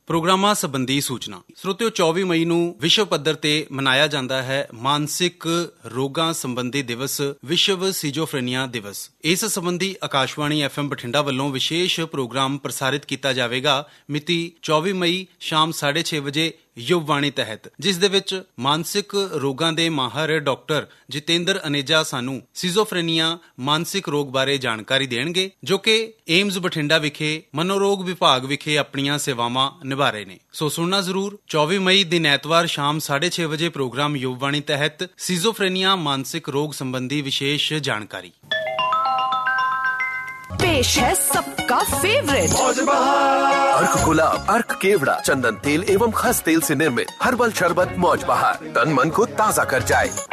ਪ੍ਰੋਗਰਾਮਾਂ ਸੰਬੰਧੀ ਸੂਚਨਾ। ਸਰੋਤਿਓ, 24 ਮਈ ਨੂੰ ਵਿਸ਼ਵ ਪੱਧਰ ਤੇ ਮਨਾਇਆ ਜਾਂਦਾ ਹੈ ਮਾਨਸਿਕ ਰੋਗਾਂ ਸੰਬੰਧੀ ਦਿਵਸ, ਵਿਸ਼ਵ ਸਿਜ਼ੋਫਰੇਨੀਆ ਦਿਵਸ। ਇਸ ਸੰਬੰਧੀ ਆਕਾਸ਼ਵਾਣੀ FM ਬਠਿੰਡਾ ਵੱਲੋਂ ਵਿਸ਼ੇਸ਼ ਪ੍ਰੋਗਰਾਮ ਪ੍ਰਸਾਰਿਤ ਕੀਤਾ ਜਾਵੇਗਾ ਮਿਤੀ 24 ਮਈ ਸ਼ਾਮ 6:30 ਵਜੇ ਯੁਵਵਾਣੀ ਤਹਿਤ, ਜਿਸ ਦੇ ਵਿੱਚ ਮਾਨਸਿਕ ਰੋਗਾਂ ਦੇ ਮਾਹਰ ਡਾਕਟਰ ਜਤਿੰਦਰ ਅਨੇਜਾ ਸਾਨੂੰ ਸਿਜ਼ੋਫਰੇਨੀਆ ਮਾਨਸਿਕ ਰੋਗ ਬਾਰੇ ਜਾਣਕਾਰੀ ਦੇਣਗੇ, ਜੋ ਕਿ ਏਮਜ਼ ਬਠਿੰਡਾ ਵਿਖੇ ਮਨੋਰੋਗ ਵਿਭਾਗ ਵਿਖੇ ਆਪਣੀਆਂ ਸੇਵਾਵਾਂ ਨਿਭਾ ਰਹੇ ਨੇ। ਸੋ ਸੁਣਨਾ ਜ਼ਰੂਰ। 24 ਮਈ ਦਿਨ ਐਤਵਾਰ ਸ਼ਾਮ 6:30 ਵਜੇ ਪ੍ਰੋਗਰਾਮ ਯੁਵਵਾਣੀ ਤਹਿਤ ਸਿਜ਼ੋਫਰੇਨੀਆ ਮਾਨਸਿਕ ਰੋਗ ਸੰਬੰਧੀ विशेष जानकारी। पेश है सबका फेवरेट अर्क गुलाब, अर्क केवड़ा, चंदन तेल एवं खस तेल से निर्मित हर्बल शरबत मौज बहार, तन मन को ताजा कर जाए।